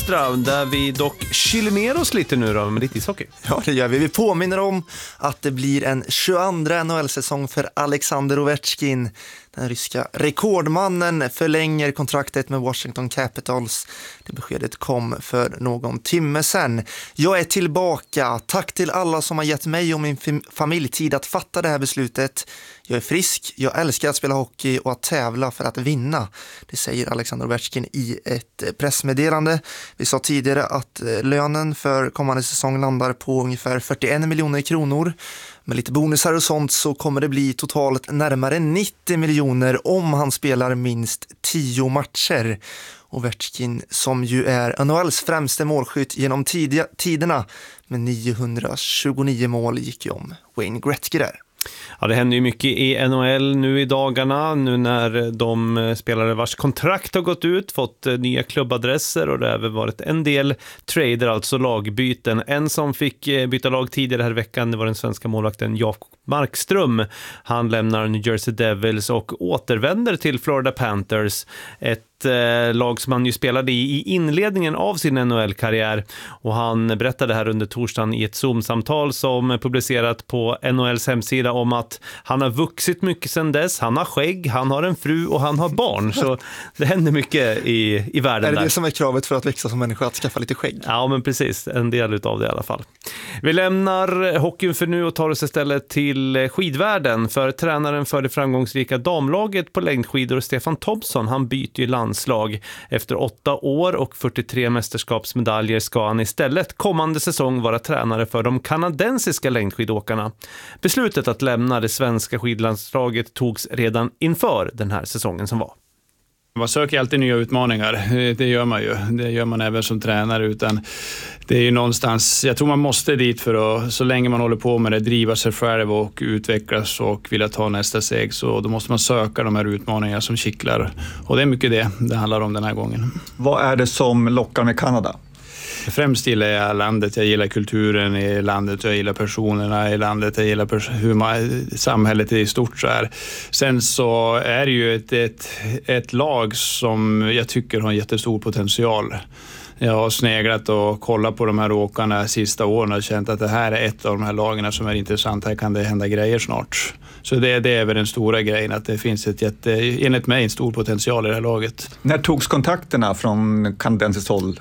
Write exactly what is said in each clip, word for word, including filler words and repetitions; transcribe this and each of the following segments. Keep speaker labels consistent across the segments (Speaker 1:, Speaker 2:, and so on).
Speaker 1: Extra, där vi dock kyler ner oss lite nu då med lite ishockey.
Speaker 2: Ja, det gör vi. Vi påminner om att det blir en tjugoandra N H L-säsong för Alexander Ovechkin. Den ryska rekordmannen förlänger kontraktet med Washington Capitals. Det beskedet kom för någon timme sedan. Jag är tillbaka. Tack till alla som har gett mig och min familj tid att fatta det här beslutet. Jag är frisk, jag älskar att spela hockey och att tävla för att vinna. Det säger Alexander Ovechkin i ett pressmeddelande. Vi sa tidigare att lönen för kommande säsong landar på ungefär fyrtioen miljoner kronor. Med lite bonusar och sånt så kommer det bli totalt närmare nittio miljoner om han spelar minst tio matcher. Ovechkin, som ju är N H L:s främste målskytt genom tidiga, tiderna med niohundratjugonio mål, gick ju om Wayne Gretzky där.
Speaker 1: Ja, det händer ju mycket i N H L nu i dagarna, nu när de spelare vars kontrakt har gått ut fått nya klubbadresser, och det har även varit en del trader, alltså lagbyten. En som fick byta lag tidigare här i veckan, det var den svenska målvakten Jakob Markström. Han lämnar New Jersey Devils och återvänder till Florida Panthers, ett lag som han ju spelade i i inledningen av sin N H L-karriär, och han berättade här under torsdagen i ett Zoom-samtal som publicerat på N H L:s hemsida om att han har vuxit mycket sedan dess, han har skägg, han har en fru och han har barn, så det händer mycket i, i världen där.
Speaker 2: Är det där det som är kravet för att växa som människa, att skaffa lite skägg?
Speaker 1: Ja, men precis, en del utav det i alla fall. Vi lämnar hockeyn för nu och tar oss istället till skidvärlden, för tränaren för det framgångsrika damlaget på längdskidor, Stefan Thompson, han byter ju landslag. Efter åtta år och fyrtiotre mästerskapsmedaljer ska han istället kommande säsong vara tränare för de kanadensiska längdskidåkarna. Beslutet att lämna det svenska skidlandslaget togs redan inför den här säsongen som var.
Speaker 3: Man söker alltid nya utmaningar, det gör man ju. Det gör man även som tränare, utan det är ju någonstans, jag tror man måste dit för att, så länge man håller på med det, driva sig själv och utvecklas och vilja ta nästa steg, så då måste man söka de här utmaningarna som kittlar. Och det är mycket det det handlar om den här gången.
Speaker 4: Vad är det som lockar med Kanada?
Speaker 3: Främst gillar jag landet, jag gillar kulturen i landet, jag gillar personerna i landet, jag gillar pers- hur man, samhället är i stort så här. Sen så är det ju ett, ett, ett lag som jag tycker har en jättestor potential. Jag har sneglat och kollat på de här åkarna sista åren och känt att det här är ett av de här lagarna som är intressant. Här kan det hända grejer snart. Så det, det är väl den stora grejen, att det finns ett jätte, enligt mig en stor potential i det här laget.
Speaker 4: När togs kontakterna från kanadensiskt håll?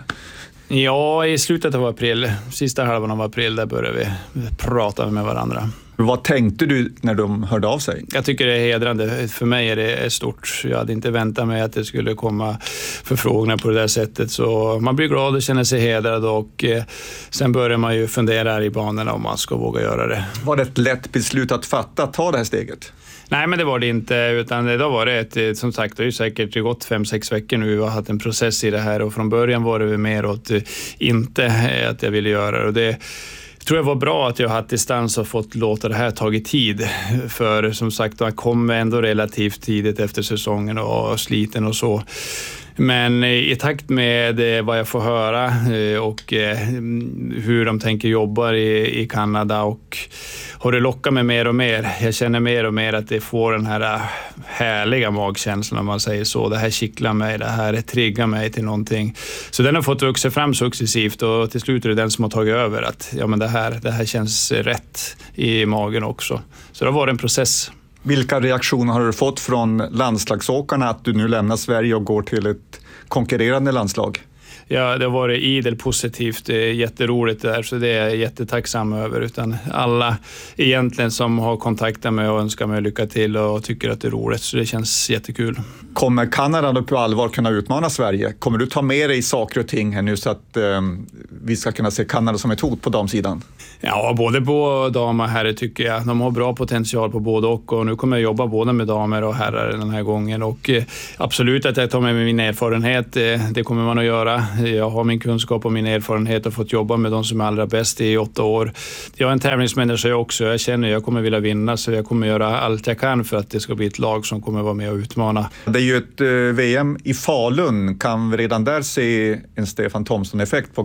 Speaker 3: Ja, i slutet av april, sista halvan av april, där började vi prata med varandra.
Speaker 4: Vad tänkte du när de hörde av sig?
Speaker 3: Jag tycker det är hedrande. För mig är det stort. Jag hade inte väntat mig att det skulle komma förfrågningar på det där sättet. Så man blir glad och känner sig hedrad, och eh, sen börjar man ju fundera i banorna om man ska våga göra det.
Speaker 4: Var det ett lätt beslut att fatta, att ta det här steget?
Speaker 3: Nej, men det var det inte, utan det då var det ett, som sagt, det är ju säkert gått fem, sex veckor nu och har haft en process i det här, och från början var det mer åt inte att jag ville göra det, och det tror jag var bra att jag har haft distans och fått låta det här tagit tid, för som sagt, jag kom ändå relativt tidigt efter säsongen och sliten och så. Men i takt med vad jag får höra och hur de tänker jobba i, i Kanada, och har det lockat mig mer och mer. Jag känner mer och mer att det får den här härliga magkänslan, om man säger så. Det här kittlar mig, det här triggar mig till någonting. Så den har fått växa fram successivt, och till slut är det den som har tagit över. Att ja, men det här, det här känns rätt i magen också. Så det var en process.
Speaker 4: Vilka reaktioner har du fått från landslagsåkarna att du nu lämnar Sverige och går till ett konkurrerande landslag?
Speaker 3: Ja, det har varit idel positivt, det är jätteroligt där, så det är jag jättetacksam över. Utan alla egentligen som har kontaktat mig och önskar mig lycka till och tycker att det är roligt, så det känns jättekul.
Speaker 4: Kommer Kanada då på allvar kunna utmana Sverige? Kommer du ta med dig saker och ting här nu så att eh, vi ska kunna se Kanada som ett hot på damsidan?
Speaker 3: Ja, både på damer och herrar tycker jag. De har bra potential på både och, och nu kommer jag jobba både med damer och herrar den här gången. Och eh, absolut att jag tar med mig min erfarenhet, eh, det kommer man att göra. Jag har min kunskap och min erfarenhet och fått jobba med de som är allra bäst i åtta år. Jag är en tävlingsmänniska också. Jag känner att jag kommer vilja vinna, så jag kommer göra allt jag kan för att det ska bli ett lag som kommer vara med och utmana.
Speaker 4: Det är ju ett eh, V M i Falun. Kan vi redan där se en Stefan Thompson-effekt på Kanada?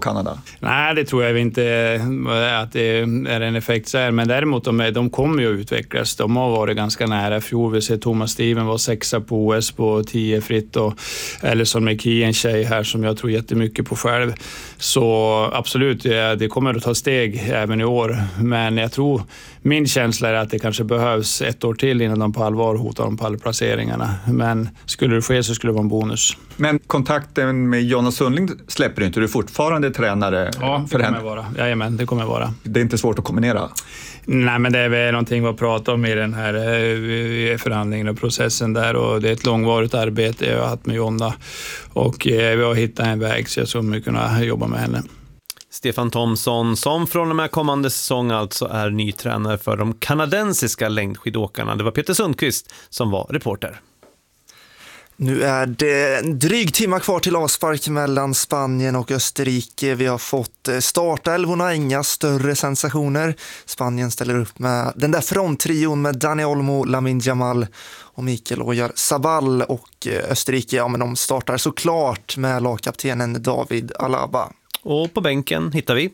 Speaker 3: Nej, det tror jag inte att det är en effekt så här. Men däremot, de, de kommer ju att utvecklas. De har varit ganska nära. Fjol vi ser Thomas Steven var sexa på O S på tio fritt och Ellison McKee, en tjej här som jag tror jättemycket på själv. Så absolut, det kommer att ta steg även i år. Men jag tror, min känsla är att det kanske behövs ett år till innan de på allvar hotar de pallplaceringarna. Men skulle det ske så skulle det vara en bonus.
Speaker 4: Men kontakten med Jonna Sundling släpper inte, du är fortfarande tränare
Speaker 3: ja, det
Speaker 4: för
Speaker 3: kommer
Speaker 4: henne?
Speaker 3: Jag vara. Jajamän, det kommer jag vara.
Speaker 4: Det är inte svårt att kombinera?
Speaker 3: Nej, men det är väl någonting att prata om i den här eh, förhandlingen och processen där, och det är ett långvarigt arbete jag har haft med Jonna och eh, vi har hittat en väg så jag kommer kunna jobba med henne.
Speaker 1: Stefan Thomsson, som från och med kommande säsong alltså är ny tränare för de kanadensiska längdskidåkarna. Det var Peter Sundqvist som var reporter.
Speaker 2: Nu är det en dryg timma kvar till avspark mellan Spanien och Österrike. Vi har fått startelvorna, inga större sensationer. Spanien ställer upp med den där fronttrion med Dani Olmo, Lamine Yamal och Mikael Oyarzabal. Och Österrike, ja men de startar såklart med lagkaptenen David Alaba.
Speaker 1: Och på bänken hittar vi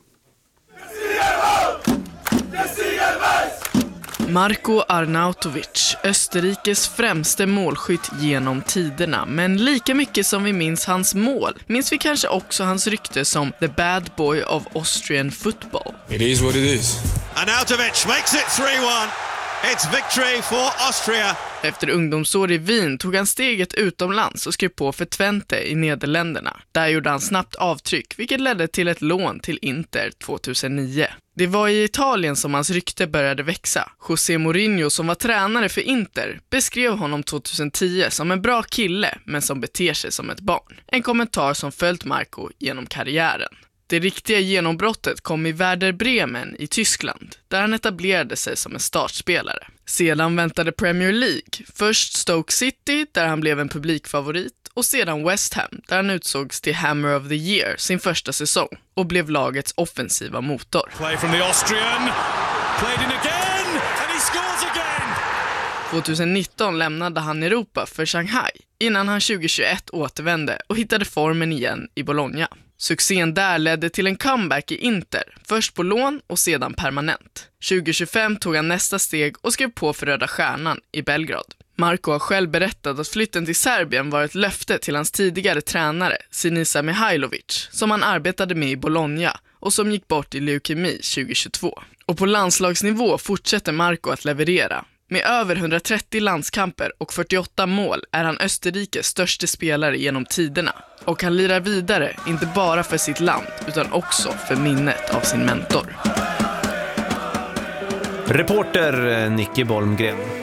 Speaker 5: Marko Arnautovic, Österrikes främste målskytt genom tiderna. Men lika mycket som vi minns hans mål, minns vi kanske också hans rykte som the bad boy of Austrian football.
Speaker 6: It is what it is.
Speaker 7: Arnautovic makes it three one. It's victory for Austria.
Speaker 5: Efter ungdomsår i Wien tog han steget utomlands och skrev på för Twente i Nederländerna. Där gjorde han snabbt avtryck, vilket ledde till ett lån till Inter tjugohundranio. Det var i Italien som hans rykte började växa. José Mourinho, som var tränare för Inter, beskrev honom tjugohundratio som en bra kille men som beter sig som ett barn. En kommentar som följt Marko genom karriären. Det riktiga genombrottet kom i Werder Bremen i Tyskland, där han etablerade sig som en startspelare. Sedan väntade Premier League, först Stoke City där han blev en publikfavorit och sedan West Ham där han utsågs till Hammer of the Year sin första säsong och blev lagets offensiva motor.
Speaker 7: Play from the Austrian. Played in again and he scores again.
Speaker 5: tjugonitton lämnade han Europa för Shanghai innan han tjugohundratjugoett återvände och hittade formen igen i Bologna. Succén där ledde till en comeback i Inter, först på lån och sedan permanent. tjugohundratjugofem tog han nästa steg och skrev på för Röda Stjärnan i Belgrad. Marko har själv berättat att flytten till Serbien var ett löfte till hans tidigare tränare, Sinisa Mihajlovic, som han arbetade med i Bologna och som gick bort i leukemi tjugohundratjugotvå. Och på landslagsnivå fortsätter Marko att leverera. Med över hundratrettio landskamper och fyrtioåtta mål är han Österrikes största spelare genom tiderna. Och han lirar vidare, inte bara för sitt land, utan också för minnet av sin mentor.
Speaker 1: reporter Nicky Bolmgren.